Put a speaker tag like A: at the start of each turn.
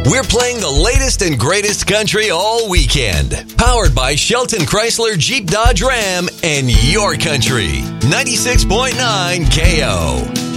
A: We're playing the latest and greatest country all weekend. Powered by Shelton Chrysler Jeep Dodge Ram and Your Country. 96.9 KO.